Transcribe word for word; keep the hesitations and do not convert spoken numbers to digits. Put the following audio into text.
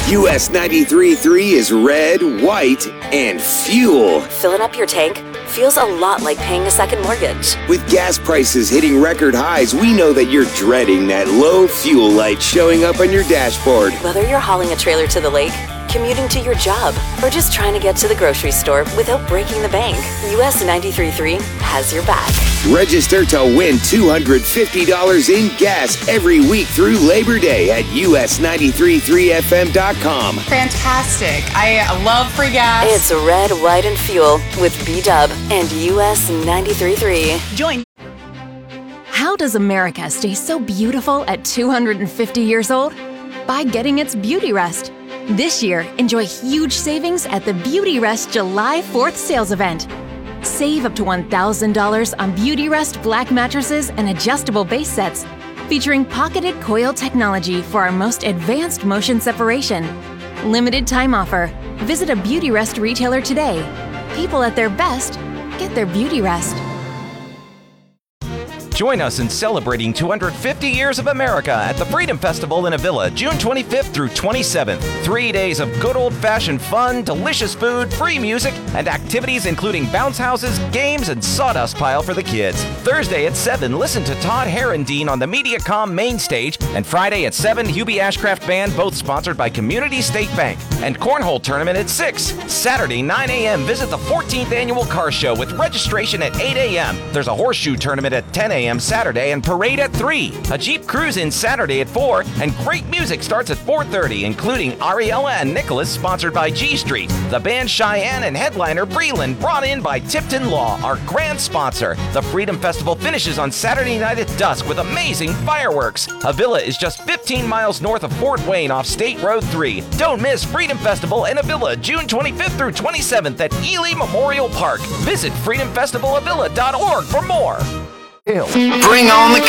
U S ninety-three point three is red, white, and fuel. Filling up your tank feels a lot like paying a second mortgage. With gas prices hitting record highs, we know that you're dreading that low fuel light showing up on your dashboard. Whether you're hauling a trailer to the lake, commuting to your job, or just trying to get to the grocery store without breaking the bank, U S ninety-three point three has your back. Register to win two hundred fifty dollars in gas every week through Labor Day at U S ninety-three point three F M dot com. Fantastic. I love free gas. It's red, white, and fuel with B-Dub and U S ninety-three point three. Join. How does America stay so beautiful at two hundred fifty years old? By getting its beauty rest. This year, enjoy huge savings at the Beauty Rest July fourth sales event. Save up to one thousand dollars on Beauty Rest black mattresses and adjustable base sets, featuring pocketed coil technology for our most advanced motion separation. Limited time offer. Visit a Beauty Rest retailer today. People at their best get their beauty rest. Join us in celebrating two hundred fifty years of America at the Freedom Festival in Avila, June twenty-fifth through twenty-seventh. Three days of good old-fashioned fun, delicious food, free music, and activities including bounce houses, games, and sawdust pile for the kids. Thursday at seven, listen to Todd Herendeen on the MediaCom main stage, and Friday at seven, Hubie Ashcraft Band, both sponsored by Community State Bank. And Cornhole Tournament at six. Saturday, nine a.m., visit the fourteenth Annual Car Show with registration at eight a.m. There's a horseshoe tournament at ten a.m. Saturday and parade at three. A Jeep cruise in Saturday at four, and great music starts at four thirty, including Ariella and Nicholas, sponsored by G Street. The band Cheyenne and headliner Breland, brought in by Tipton Law, our grand sponsor. The Freedom Festival finishes on Saturday night at dusk with amazing fireworks. Avila is just fifteen miles north of Fort Wayne off State Road three. Don't miss Freedom Festival in Avila, June twenty-fifth through twenty-seventh at Ely Memorial Park. Visit freedom festival avila dot org for more. Bring on the